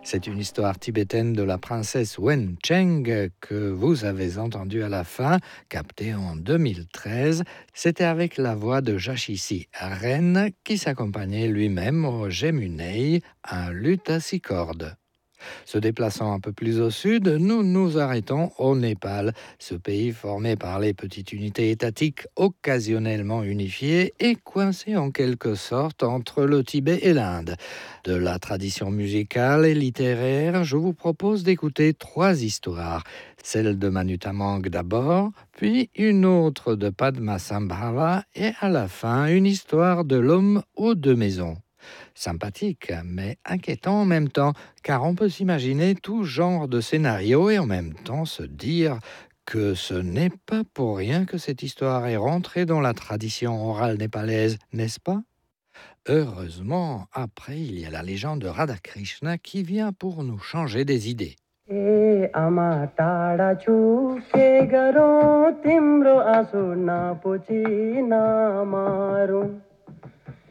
C'est une histoire tibétaine de la princesse Wen Cheng que vous avez entendue à la fin, captée en 2013. C'était avec la voix de Jashisi Ren qui s'accompagnait lui-même au Gemunei, un luth à 6 cordes. Se déplaçant un peu plus au sud, nous nous arrêtons au Népal, ce pays formé par les petites unités étatiques occasionnellement unifiées et coincé en quelque sorte entre le Tibet et l'Inde. De la tradition musicale et littéraire, je vous propose d'écouter 3 histoires. Celle de Manutamang d'abord, puis une autre de Padmasambhava et à la fin une histoire de l'homme aux 2 maisons. Sympathique, mais inquiétant en même temps, car on peut s'imaginer tout genre de scénario et en même temps se dire que ce n'est pas pour rien que cette histoire est rentrée dans la tradition orale népalaise, n'est-ce pas? Heureusement, après, il y a la légende de Radhakrishna qui vient pour nous changer des idées. ए आमा टाढा छु के गरौँ तिम्रो आँसु नपुछी नमारौँ